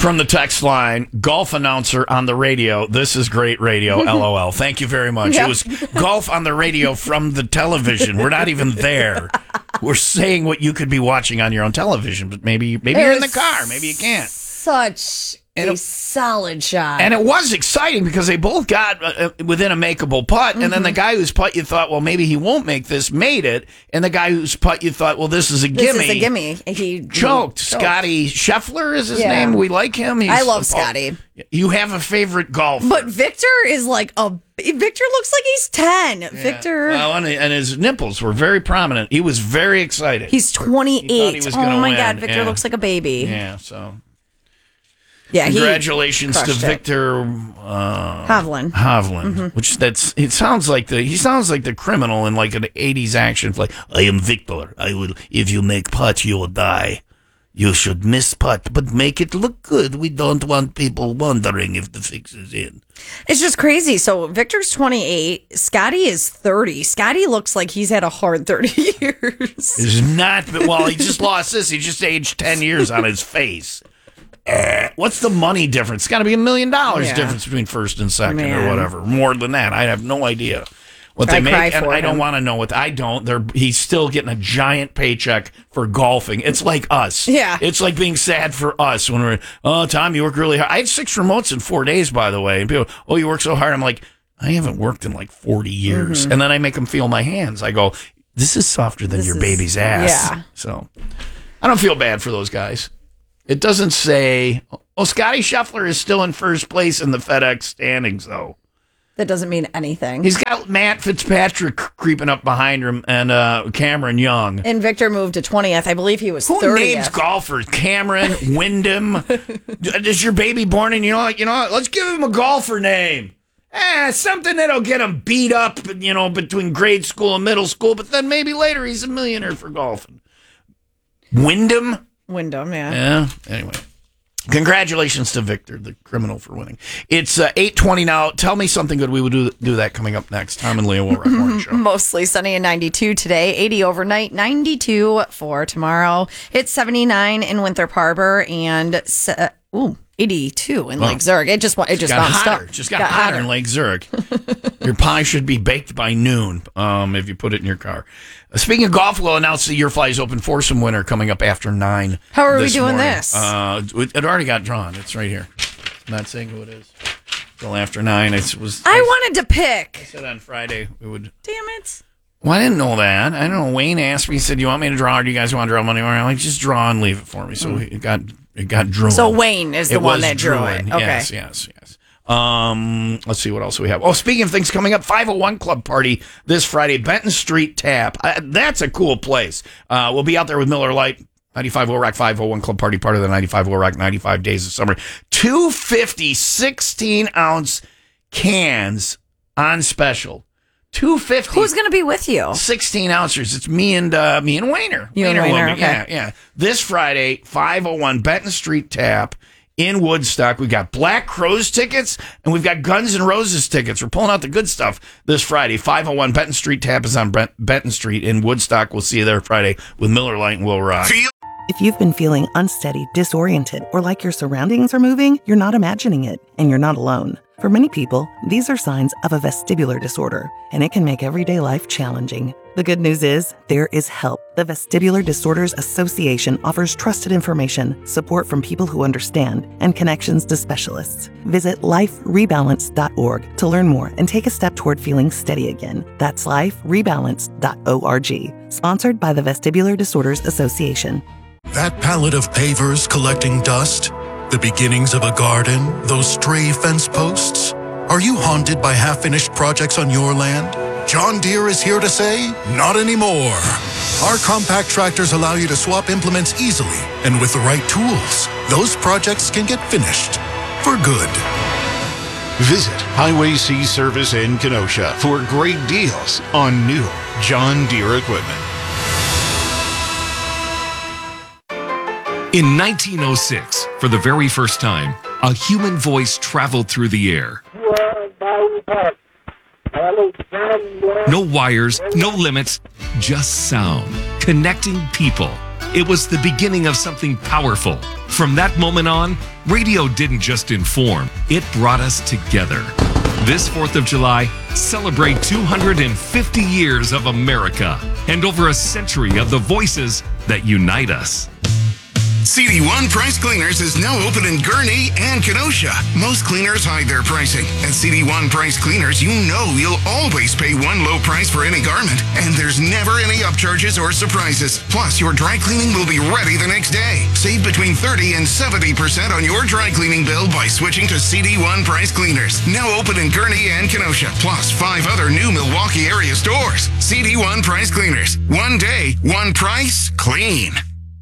From the text line, golf announcer on the radio. This is great radio, LOL. Thank you very much. Yep. It was golf on the radio from the television. We're not even there. We're saying what you could be watching on your own television, but maybe you're in the car. Maybe you can't. Such a solid shot. And it was exciting because they both got within a makeable putt. And then the guy whose putt you thought, well, maybe he won't make this, made it. And the guy whose putt you thought, well, this is a gimme. This is a gimme. He choked. Scotty Scheffler is his name. We like him. I love Scotty. You have a favorite golfer. But Victor is Victor looks like he's 10. Yeah. Victor. Well, and his nipples were very prominent. He was very excited. He's 28. He was oh, my win. God. Victor looks like a baby. Yeah, so... Yeah, congratulations to Victor Hovland. Which he sounds like the criminal in like an 80s action flick. I am Victor. I will, if you make putt, you will die. You should miss putt, but make it look good. We don't want people wondering if the fix is in. It's just crazy. So Victor's 28. Scotty is 30. Scotty looks like he's had a hard 30 years. It's not, well, he just lost this. He just aged 10 years on his face. What's the money difference? It's got to be $1 million difference between first and second or whatever. More than that. I have no idea what they make, and I don't want to know what. I don't. He's still getting a giant paycheck for golfing. It's like us. Yeah. It's like being sad for us when we're, oh, Tom, you work really hard. I had 6 remotes in 4 days, by the way. And people, oh, you work so hard. I'm like, I haven't worked in like 40 years. And then I make them feel my hands. I go, this is softer than your baby's ass. Yeah. So I don't feel bad for those guys. It doesn't say, oh, Scotty Scheffler is still in first place in the FedEx standings, though. That doesn't mean anything. He's got Matt Fitzpatrick creeping up behind him and Cameron Young. And Victor moved to 20th. I believe he was 30th. Who names golfers? Cameron, Wyndham. Is your baby born and you know what? Let's give him a golfer name. Something that'll get him beat up, between grade school and middle school, but then maybe later he's a millionaire for golfing. Wyndham, yeah. Yeah, anyway. Congratulations to Victor, the criminal, for winning. It's 8:20 now. Tell me something good. We will do that coming up next. Tom and Leo will rock morning show. Mostly sunny and 92 today, 80 overnight, 92 for tomorrow. It's 79 in Winthrop Harbor and 82 in Lake Zurich. It just bounced hotter. up. Just got hotter in Lake Zurich. Your pie should be baked by noon if you put it in your car. Speaking of golf, we'll announce the Your Fly is Open foursome winner coming up after 9. How are we doing morning. this? It already got drawn. It's right here. I'm not saying who it is. Till after 9. I wanted to pick. I said on Friday we would. Damn it. Well, I didn't know that. I don't know. Wayne asked me, he said, "Do you want me to draw or do you guys want to draw money?" I'm like, just draw and leave it for me. So it got drawn. So Wayne is the one that drew it. Okay. Yes. Let's see what else we have. Oh, speaking of things coming up, 501 Club Party this Friday, Benton Street Tap. That's a cool place. We'll be out there with Miller Lite. 95 Will Rock 501 Club Party, part of the 95 Will Rock 95 Days of Summer. 250 16-ounce cans on special. 250. Who's going to be with you? 16 ounces. It's me and Wayner. You and Wayner, okay. Yeah. This Friday, 501 Benton Street Tap in Woodstock. We've got Black Crowes tickets and we've got Guns N' Roses tickets. We're pulling out the good stuff this Friday. 501 Benton Street Tap is on Benton Street in Woodstock. We'll see you there Friday with Miller Lite and Will Rock. If you've been feeling unsteady, disoriented, or like your surroundings are moving, you're not imagining it, and you're not alone. For many people, these are signs of a vestibular disorder, and it can make everyday life challenging. The good news is, there is help. The Vestibular Disorders Association offers trusted information, support from people who understand, and connections to specialists. Visit liferebalance.org to learn more and take a step toward feeling steady again. That's liferebalance.org. Sponsored by the Vestibular Disorders Association. That pallet of pavers collecting dust? The beginnings of a garden? Those stray fence posts? Are you haunted by half-finished projects on your land? John Deere is here to say, not anymore. Our compact tractors allow you to swap implements easily, and with the right tools, those projects can get finished for good. Visit Highway C Service in Kenosha for great deals on new John Deere equipment. In 1906, for the very first time, a human voice traveled through the air. No wires, no limits, just sound, connecting people. It was the beginning of something powerful. From that moment on, radio didn't just inform, it brought us together. This 4th of July, celebrate 250 years of America and over a century of the voices that unite us. CD1 Price Cleaners is now open in Gurnee and Kenosha. Most cleaners hide their pricing. At CD1 Price Cleaners, you know you'll always pay one low price for any garment, and there's never any upcharges or surprises. Plus, your dry cleaning will be ready the next day. Save between 30 and 70% on your dry cleaning bill by switching to CD1 Price Cleaners. Now open in Gurnee and Kenosha, plus 5 other new Milwaukee area stores. CD1 Price Cleaners. One day, one price, clean.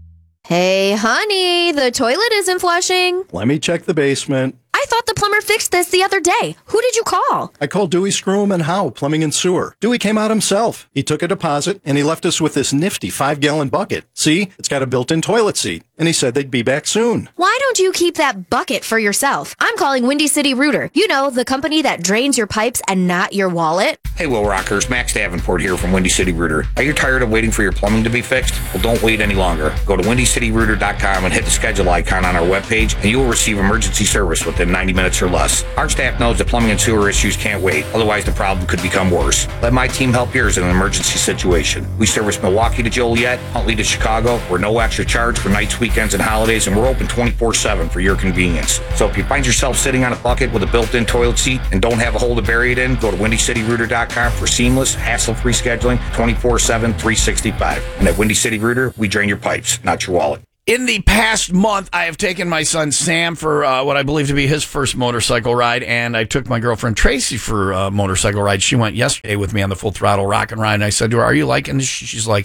Hey, honey, the toilet isn't flushing. Let me check the basement. I thought the plumber fixed this the other day. Who did you call? I called Dewey Scroom and Howe Plumbing and Sewer. Dewey came out himself. He took a deposit, and he left us with this nifty 5-gallon bucket. See, it's got a built-in toilet seat. And he said they'd be back soon. Why don't you keep that bucket for yourself? I'm calling Windy City Rooter. You know, the company that drains your pipes and not your wallet. Hey, Will Rockers, Max Davenport here from Windy City Rooter. Are you tired of waiting for your plumbing to be fixed? Well, don't wait any longer. Go to WindyCityRooter.com and hit the schedule icon on our webpage, and you will receive emergency service within 90 minutes or less. Our staff knows that plumbing and sewer issues can't wait, otherwise the problem could become worse. Let my team help yours in an emergency situation. We service Milwaukee to Joliet, Huntley to Chicago. We're no extra charge for nights, weekends, and holidays, and we're open 24/7 for your convenience. So if you find yourself sitting on a bucket with a built-in toilet seat and don't have a hole to bury it in, go to WindyCityRooter.com for seamless, hassle-free scheduling 24/7, 365. And at Windy City Rooter, we drain your pipes, not your wallet. In the past month, I have taken my son Sam for what I believe to be his first motorcycle ride, and I took my girlfriend Tracy for a motorcycle ride. She went yesterday with me on the Full Throttle Rock and Ride, and I said to her, "Are you liking this?" She's like,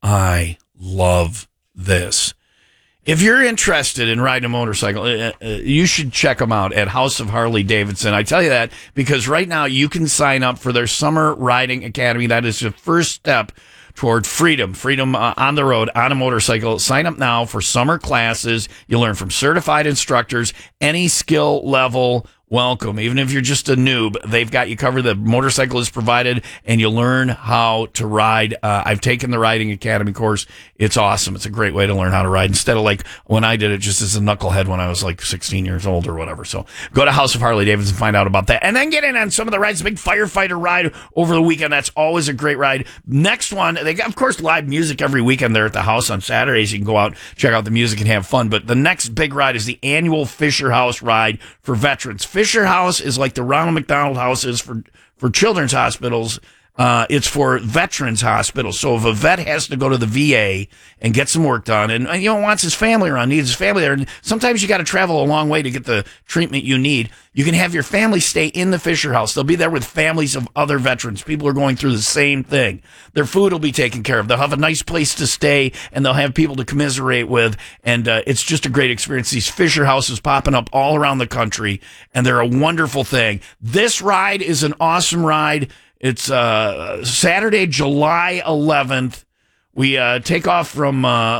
"I love this." If you're interested in riding a motorcycle, you should check them out at House of Harley Davidson. I tell you that because right now you can sign up for their Summer Riding Academy. That is the first step toward freedom on the road, on a motorcycle. Sign up now for summer classes. You'll learn from certified instructors, any skill level. Welcome. Even if you're just a noob, they've got you covered. The motorcycle is provided, and you'll learn how to ride. I've taken the Riding Academy course. It's awesome. It's a great way to learn how to ride instead of like when I did it just as a knucklehead when I was like 16 years old or whatever. So go to House of Harley Davidson and find out about that. And then get in on some of the rides. The big firefighter ride over the weekend. That's always a great ride. Next one, they got, of course, live music every weekend there at the house on Saturdays. You can go out, check out the music, and have fun. But the next big ride is the annual Fisher House ride for veterans. Fisher House is like the Ronald McDonald House is for children's hospitals. It's for veterans hospitals. So if a vet has to go to the VA and get some work done and wants his family around, needs his family there, and sometimes you got to travel a long way to get the treatment you need, you can have your family stay in the Fisher House. They'll be there with families of other veterans. People are going through the same thing. Their food will be taken care of. They'll have a nice place to stay, and they'll have people to commiserate with, and it's just a great experience. These Fisher Houses popping up all around the country, and they're a wonderful thing. This ride is an awesome ride. It's Saturday, July 11th. We take off from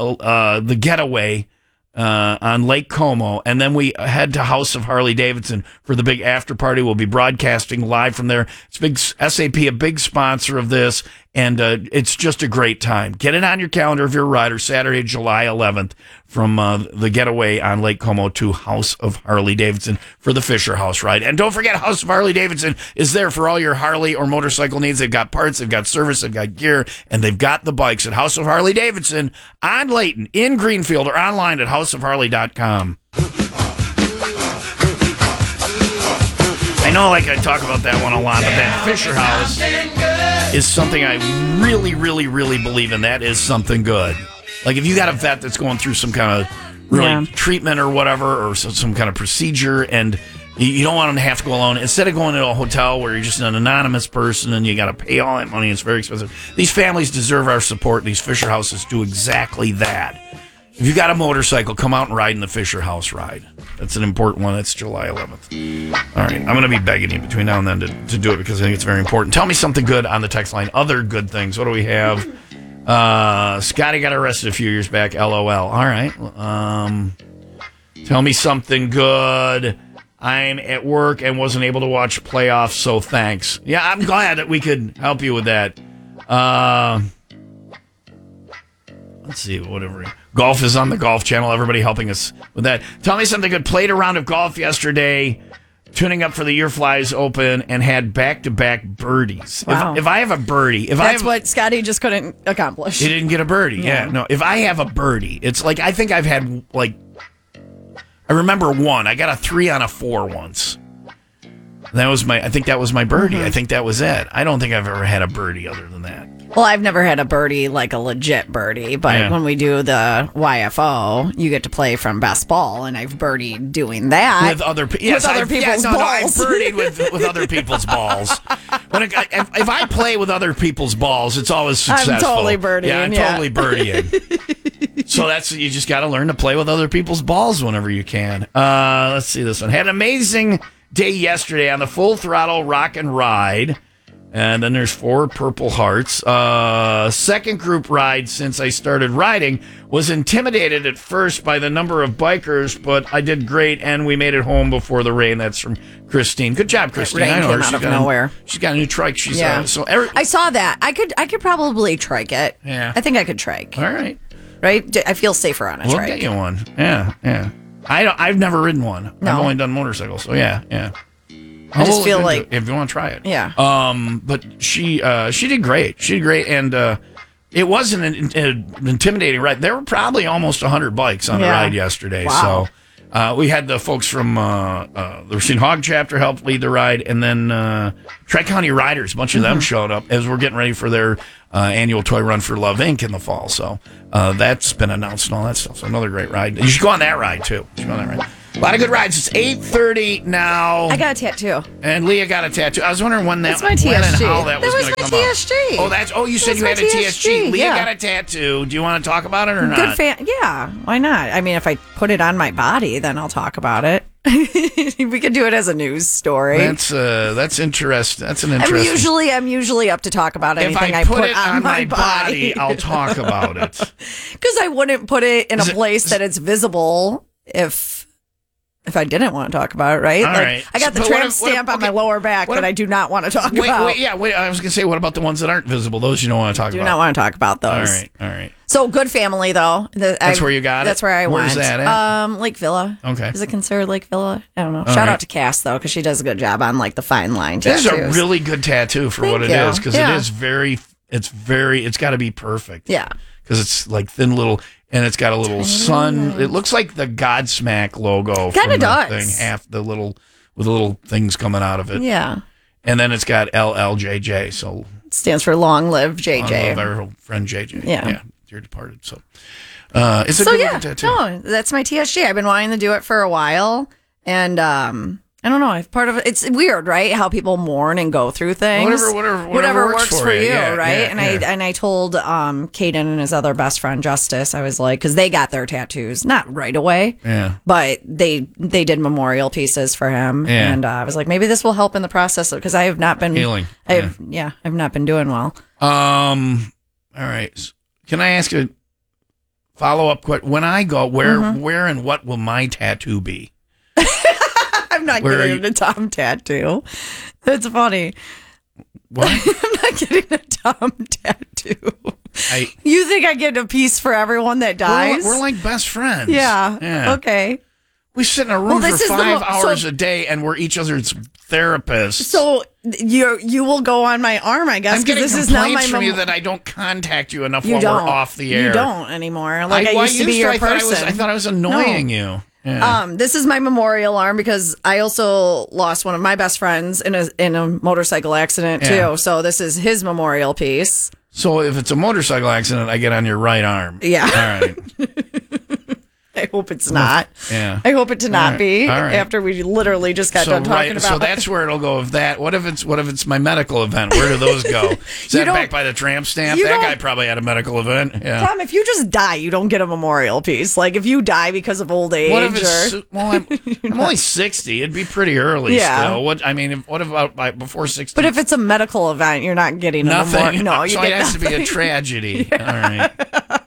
the Getaway on Lake Como, and then we head to House of Harley Davidson for the big after party. We'll be broadcasting live from there. It's big SAP, a big sponsor of this, and it's just a great time. Get it on your calendar if you're a rider, Saturday, July 11th, from the Getaway on Lake Como to House of Harley Davidson for the Fisher House ride. And don't forget, House of Harley Davidson is there for all your Harley or motorcycle needs. They've got parts, they've got service, they've got gear, and they've got the bikes at House of Harley Davidson on Layton, in Greenfield, or online at houseofharley.com. I know, like, I talk about that one a lot, but that Fisher House is something I really, really, really believe in. That is something good. Like, if you got a vet that's going through some kind of treatment or whatever, or some kind of procedure, and you don't want them to have to go alone, instead of going to a hotel where you're just an anonymous person and you got to pay all that money, it's very expensive. These families deserve our support. These Fisher Houses do exactly that. If you got a motorcycle, come out and ride in the Fisher House ride. That's an important one. That's July 11th. All right. I'm going to be begging you between now and then to do it because I think it's very important. Tell me something good on the text line. Other good things. What do we have? Scotty got arrested a few years back. LOL. All right. Tell me something good. I'm at work and wasn't able to watch playoffs, so thanks. Yeah, I'm glad that we could help you with that. let's see, whatever. Golf is on the Golf Channel. Everybody helping us with that. Tell me something good. Played a round of golf yesterday, tuning up for the Year Flies Open, and had back-to-back birdies. Wow. If I have a birdie, That's what Scotty just couldn't accomplish. He didn't get a birdie. Yeah. No. If I have a birdie, it's like I think I've had I remember one. I got a 3 on a 4 once. I think that was my birdie. I think that was it. I don't think I've ever had a birdie other than that. Well, I've never had a birdie, like a legit birdie, but when we do the YFO, you get to play from best ball, and I've birdied doing that. With other people's balls. No, I've birdied with other people's balls. If I play with other people's balls, it's always successful. I'm totally birdieing. Yeah, I'm totally birdieing. So you just got to learn to play with other people's balls whenever you can. Let's see this one. Had an amazing day yesterday on the Full Throttle Rock and Ride. And then there's 4 Purple Hearts. Second group ride since I started riding. Was intimidated at first by the number of bikers, but I did great, and we made it home before the rain. That's from Christine. Good job, Christine. Rain I know came her. out of nowhere. She's got a new trike. I saw that. I could probably trike it. Yeah. I think I could trike. All right. Right? I feel safer on a We'll trike. get you one. Yeah. I've never ridden one. No. I've only done motorcycles. So yeah. I just feel like if you want to try it. Yeah. But she did great. She did great, and it wasn't an intimidating ride. There were probably almost 100 bikes on the ride yesterday. Wow. So we had the folks from the Racine Hog chapter help lead the ride, and then Tri-County Riders, a bunch of them showed up as we're getting ready for their annual Toy Run for Love Inc. in the fall. So that's been announced and all that stuff. So another great ride. You should go on that ride too. A lot of good rides. It's 8:30 now. I got a tattoo. And Leah got a tattoo. I was wondering when That's my and TSG. how that was going to come TSG. out. You said you had a TSG. Leah got a tattoo. Do you want to talk about it or not? Good fan. Yeah, why not? I mean, if I put it on my body, then I'll talk about it. We could do it as a news story. That's interesting. That's an interesting. I'm usually up to talk about anything if I put it on my body, I'll talk about it. Because I wouldn't put it in a place that it's visible if I didn't want to talk about it, right? All right. I got the tramp stamp on my lower back that I do not want to talk about. Wait. I was going to say, what about the ones that aren't visible? Those you don't want to talk about. Do not want to talk about those. All right. So good family, though. That's where you got it? That's where I went. Where's that at? Lake Villa. Okay. Is it considered Lake Villa? I don't know. Shout out to Cass, though, because she does a good job on the fine line tattoos. This is a really good tattoo for what it is, because it is it's got to be perfect. Yeah. Because it's like thin little, and it's got a little sun. It looks like the Godsmack logo. Kind of does. With the little things coming out of it. Yeah. And then it's got LLJJ, so it stands for Long Live JJ. Long live our old friend JJ. Yeah. You're departed. So it's a good looking tattoo. No, that's my TSG. I've been wanting to do it for a while, and I don't know. Part of it, it's weird, right? How people mourn and go through things. Whatever works for you, right? Yeah, and I told Caden and his other best friend Justice, I was like, because they got their tattoos not right away, but they did memorial pieces for him, and I was like, maybe this will help in the process because I have not been healing. I've not been doing well. All right. Can I ask a follow up question? When I go, where and what will my tattoo be? I'm not getting a Tom tattoo. That's funny. What? I'm not getting a Tom tattoo. You think I get a piece for everyone that dies? We're like best friends. Yeah. Okay. We sit in a room for 5 hours a day, and we're each other's therapists. So you will go on my arm, I guess. I'm getting this complaints is not from you that I don't contact you enough while we're off the air. You don't anymore. Like I used to be your person. I thought I was annoying you. Yeah. This is my memorial arm because I also lost one of my best friends in a motorcycle accident too. So this is his memorial piece. So if it's a motorcycle accident, I get on your right arm. Yeah. All right. I hope it's not. Yeah. I hope it to not be. All right. After we literally just got done talking about. So that's where it'll go. What if it's my medical event? Where do those go? Is that back by the tramp stamp? That guy probably had a medical event. Yeah. Tom, if you just die, you don't get a memorial piece. Like if you die because of old age. What if it's? Well, I'm only 60. It'd be pretty early still. What about before 60? But if it's a medical event, you're not getting nothing. No, you so get it has nothing. to be a tragedy. Yeah. All right.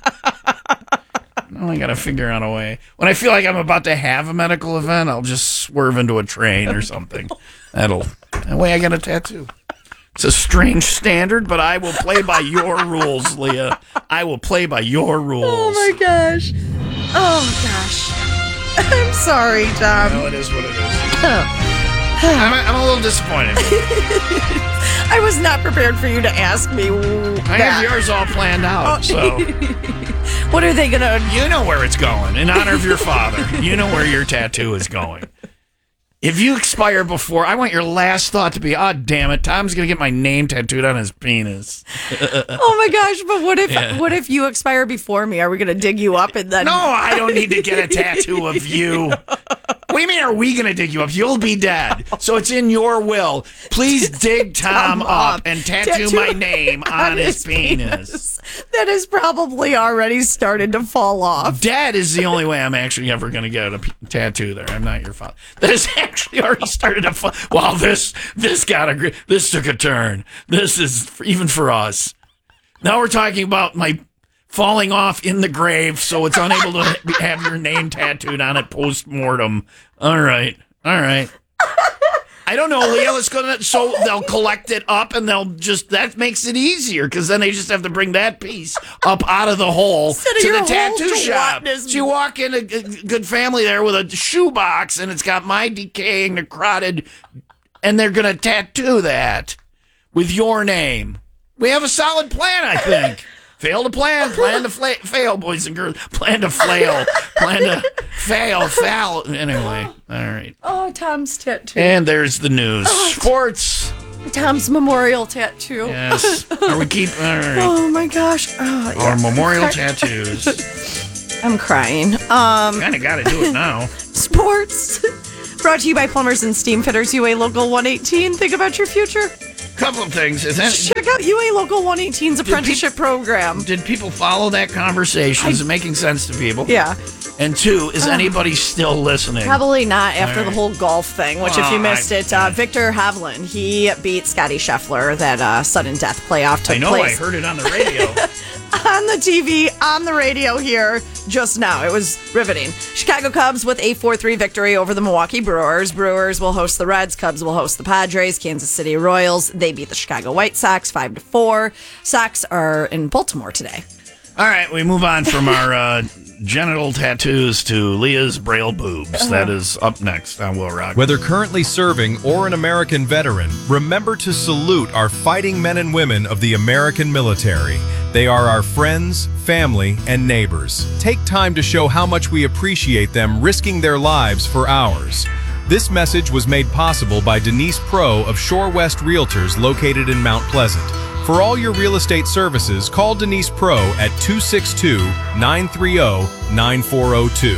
I got to figure out a way. When I feel like I'm about to have a medical event, I'll just swerve into a train or something. That way I get a tattoo. It's a strange standard, but I will play by your rules, Leah. I will play by your rules. Oh, my gosh. Oh, gosh. I'm sorry, Tom. No, it is what it is. I'm a little disappointed. I was not prepared for you to ask me I have yours all planned out, so... What are they going to... You know where it's going. In honor of your father, you know where your tattoo is going. If you expire before, I want your last thought to be, oh, damn it, Tom's going to get my name tattooed on his penis. Oh, my gosh, but what if you expire before me? Are we going to dig you up and then... No, I don't need to get a tattoo of you. What do you mean, are we going to dig you up? You'll be dead. So it's in your will. Please dig Tom up and tattoo my name on his penis. That has probably already started to fall off. Dead is the only way I'm actually ever going to get a tattoo there. I'm not your father. That has actually already started to fall. Wow, this took a turn. This is even for us. Now we're talking about my falling off in the grave, so it's unable to have your name tattooed on it post-mortem. All right. I don't know, Leah. Let's go. So they'll collect it up, and that makes it easier because then they just have to bring that piece up out of the hole to the tattoo shop. So you walk in a good family there with a shoebox, and it's got my decaying, necrotic, and they're gonna tattoo that with your name. We have a solid plan, I think. Fail to plan to fail, boys and girls. Plan to flail, plan to fail. Anyway, all right. Oh, Tom's tattoo. And there's the news. Sports. Tom's memorial tattoo. Yes. All right. Oh, my gosh. Oh, our memorial tattoos. I'm crying. Kind of got to do it now. Sports. Brought to you by Plumbers and Steam Fitters, UA Local 118. Think about your future. Couple of things. Check out UA Local 118's apprenticeship program. Did people follow that conversation? Is it making sense to people? Yeah. And two, is anybody still listening? Probably not after the whole golf thing, which if you missed it, Victor Hovland, he beat Scotty Scheffler, that sudden death playoff took place. I know, I heard it on the radio. On the TV, on the radio here just now. It was riveting. Chicago Cubs with a 4-3 victory over the Milwaukee Brewers. Brewers will host the Reds. Cubs will host the Padres. Kansas City Royals, they beat the Chicago White Sox 5-4. Sox are in Baltimore today. All right, we move on from our genital tattoos to Leah's braille boobs. That is up next on Will Rock. Whether currently serving or an American veteran, remember to salute our fighting men and women of the American military. They are our friends, family, and neighbors. Take time to show how much we appreciate them risking their lives for ours. This message was made possible by Denise Pro of Shore West Realtors located in Mount Pleasant. For all your real estate services, call Denise Pro at 262-930-9402.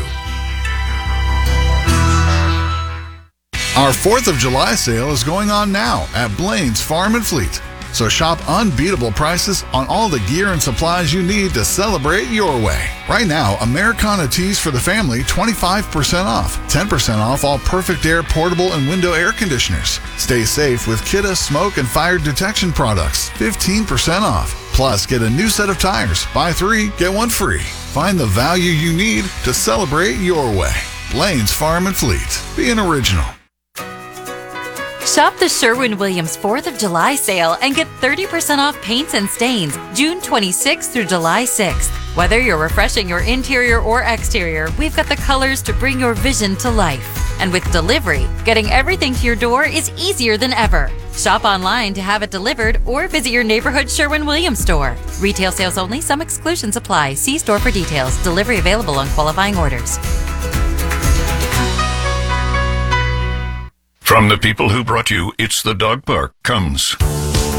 Our 4th of July sale is going on now at Blaine's Farm and Fleet. So shop unbeatable prices on all the gear and supplies you need to celebrate your way. Right now, Americana tees for the family, 25% off. 10% off all Perfect Air portable and window air conditioners. Stay safe with Kidde smoke and fire detection products, 15% off. Plus, get a new set of tires. Buy 3, get 1 free. Find the value you need to celebrate your way. Blaine's Farm and Fleet. Be an original. Shop the Sherwin-Williams 4th of July sale and get 30% off paints and stains June 26th through July 6th. Whether you're refreshing your interior or exterior, we've got the colors to bring your vision to life. And with delivery, getting everything to your door is easier than ever. Shop online to have it delivered or visit your neighborhood Sherwin-Williams store. Retail sales only, some exclusions apply. See store for details. Delivery available on qualifying orders. From the people who brought you It's the Dog Park comes